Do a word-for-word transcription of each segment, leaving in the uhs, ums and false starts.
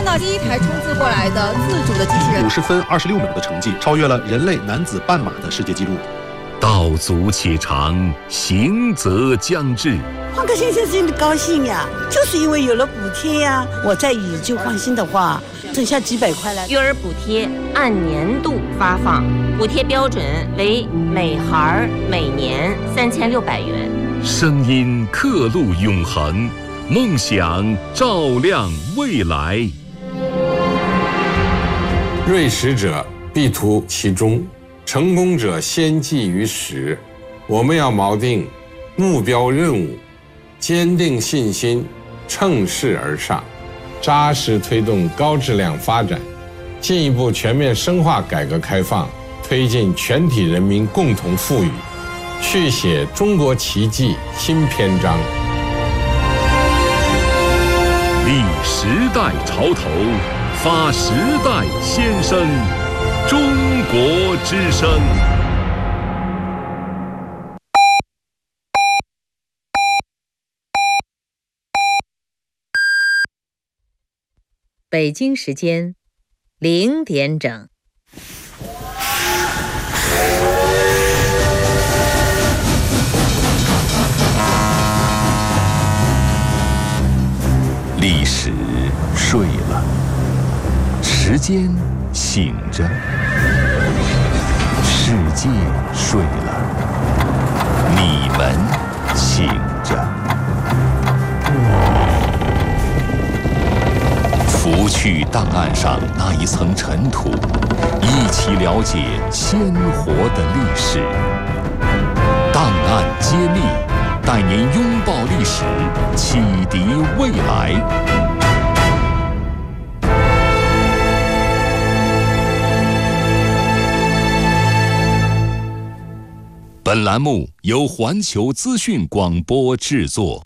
到第一台冲刺过来的自主的机器人， 五十分二十六秒的成绩，超越了人类男子半马的世界纪录。 道阻且长，行则将至。 换个先生真的高兴呀，就是因为有了补贴呀。我再以旧换新的话，剩下几百块了。 育儿补贴按年度发放，补贴标准为每孩每年三千六百元。 声音刻录永恒，梦想照亮未来。 锐识者必图其中，成功者先记于始。我们要锚定目标任务，坚定信心，乘势而上，扎实推动高质量发展，进一步全面深化改革开放，推进全体人民共同富裕，续写中国奇迹新篇章。 立时代潮头，发时代先声，中国之声。 北京时间零点整。 历史睡了，时间醒着，世界睡了，你们醒着。拂去档案上那一层尘土，一起了解鲜活的历史。档案揭秘，带您拥抱历史，启迪未来。本栏目由环球资讯广播制作。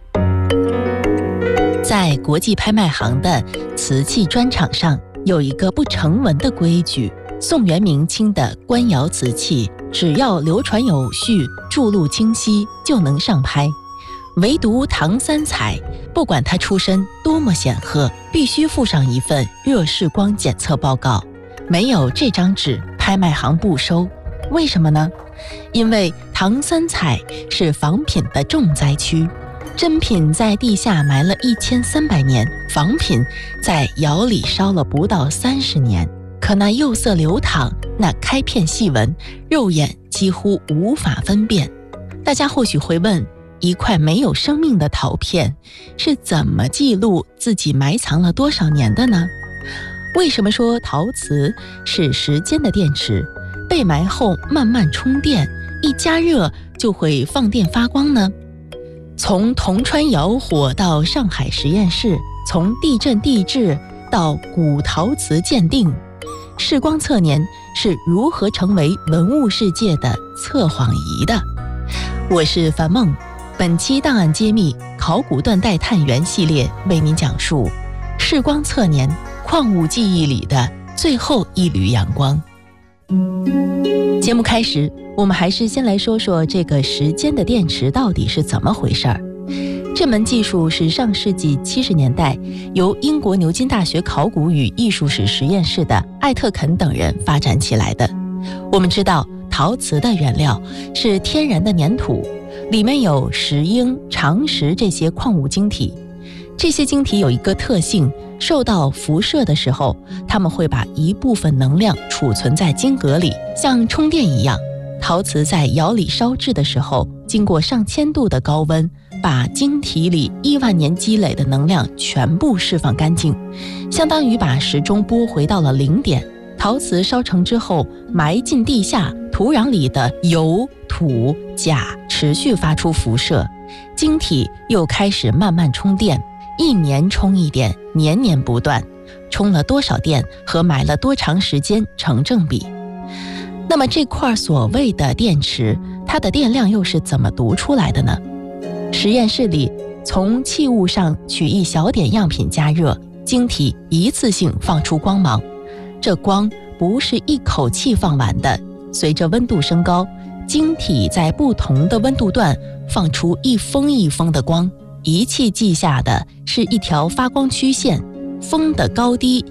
在国际拍卖行的瓷器专场上，有一个不成文的规矩：宋元明清的官窑瓷器，只要流传有序、注录清晰，就能上拍。唯独唐三彩，不管他出身多么显赫，必须附上一份热释光检测报告。没有这张纸，拍卖行不收。为什么呢？因为唐三彩是仿品的重灾区。真品在地下埋了一千三百年，仿品在窑里烧了不到三十年。可那釉色流淌，那开片细纹，肉眼几乎无法分辨。大家或许会问，一块没有生命的陶片是怎么记录自己埋藏了多少年的呢？为什么说陶瓷是时间的电池，被埋后慢慢充电，一加热就会放电发光呢？从铜川窑火到上海实验室，从地震地质到古陶瓷鉴定，视光测年是如何成为文物世界的测谎仪的？我是樊梦，本期档案揭秘考古断代探源系列为您讲述视光测年，矿物记忆里的最后一缕阳光。节目开始，我们还是先来说说这个时间的电池到底是怎么回事儿。这门技术是上世纪七十年代由英国牛津大学考古与艺术史实验室的艾特肯等人发展起来的。我们知道，陶瓷的原料是天然的粘土，里面有石英、长石这些矿物晶体。这些晶体有一个特性，受到辐射的时候，它们会把一部分能量储存在晶格里，像充电一样。陶瓷在窑里烧制的时候，经过上千度的高温，把晶体里亿万年积累的能量全部释放干净，相当于把时钟拨回到了零点。陶瓷烧成之后，埋进地下，土壤里的油、土、钾持续发出辐射，晶体又开始慢慢充电，一年充一点，年年不断，充了多少电和埋了多长时间成正比。那么这块所谓的电池，它的电量又是怎么读出来的呢？实验室里从器物上取一小点样品加热，晶体一次性放出光芒。这光不是一口气放完的，随着温度升高，晶体在不同的温度段放出一峰一峰的光，仪器记下的是一条发光曲线，峰的高低